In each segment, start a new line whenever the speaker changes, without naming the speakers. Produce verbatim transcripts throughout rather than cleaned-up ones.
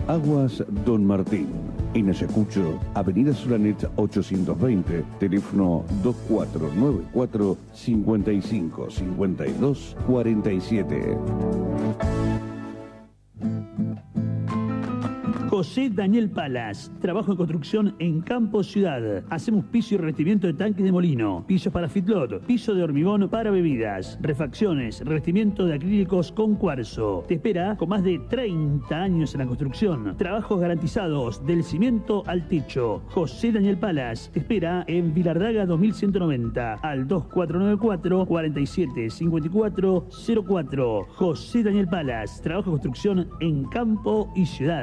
Aguas Don Martín, en Ayacucho, Avenida Suranet ochocientos veinte, teléfono dos cuatro nueve cuatro, cinco cinco cinco dos cuatro siete.
José Daniel Palas, trabajo en construcción en Campo Ciudad. Hacemos piso y revestimiento de tanques de molino, pisos para fitlot, piso de hormigón para bebidas, refacciones, revestimiento de acrílicos con cuarzo. Te espera con más de treinta años en la construcción. Trabajos garantizados del cimiento al techo. José Daniel Palas te espera en Vilardaga dos mil ciento noventa al dos cuatro nueve cuatro, cuatro siete cinco cuatro cero cuatro. José Daniel Palas, trabajo de construcción en Campo y Ciudad.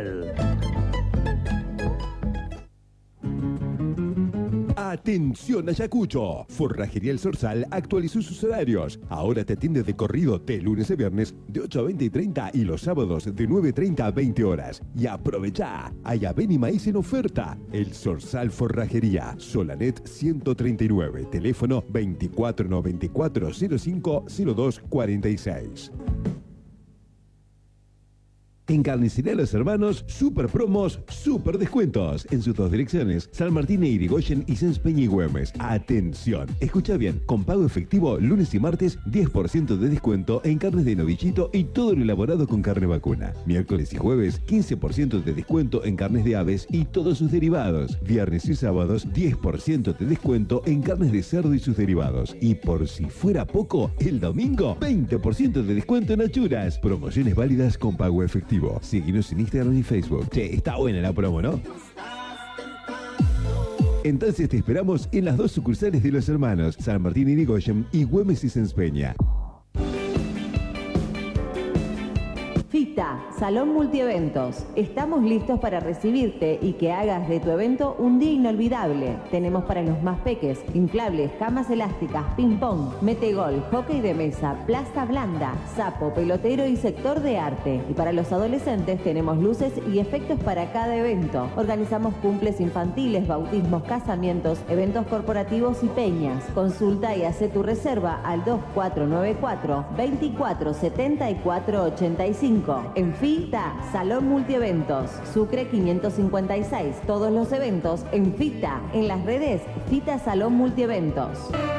Atención Ayacucho, Forrajería El Zorzal actualizó sus horarios. Ahora te atiende de corrido de lunes a viernes de ocho a veinte y treinta y los sábados de nueve y treinta a veinte horas. Y aprovecha, hay avena y maíz en oferta. El Zorzal Forrajería, Solanet ciento treinta y nueve, teléfono veinticuatro noventa y cuatro cero cinco cero dos cuarenta y seis. En Carnicería Los Hermanos, super promos, super descuentos. En sus dos direcciones, San Martín e Irigoyen y Sáenz Peña y Güemes. Atención, escucha bien, con pago efectivo, lunes y martes, diez por ciento de descuento en carnes de novillito y todo lo elaborado con carne vacuna. Miércoles y jueves, quince por ciento de descuento en carnes de aves y todos sus derivados. Viernes y sábados, diez por ciento de descuento en carnes de cerdo y sus derivados. Y por si fuera poco, el domingo, veinte por ciento de descuento en achuras. Promociones válidas con pago efectivo. Síguenos en Instagram y Facebook. Che, está buena la promo, ¿no? Entonces te esperamos en las dos sucursales de Los Hermanos, San Martín y Irigoyen y Güemes y Sáenz Peña.
FITA, Salón Multieventos. Estamos listos para recibirte y que hagas de tu evento un día inolvidable. Tenemos para los más peques, inflables, camas elásticas, ping-pong, metegol, hockey de mesa, plaza blanda, sapo, pelotero y sector de arte. Y para los adolescentes tenemos luces y efectos para cada evento. Organizamos cumples infantiles, bautismos, casamientos, eventos corporativos y peñas. Consulta y hace tu reserva al dos cuatro nueve cuatro, veinticuatro setenta y cuatro ochenta y cinco. En FITA, Salón Multieventos, Sucre quinientos cincuenta y seis. Todos los eventos en FITA, en las redes FITA Salón Multieventos.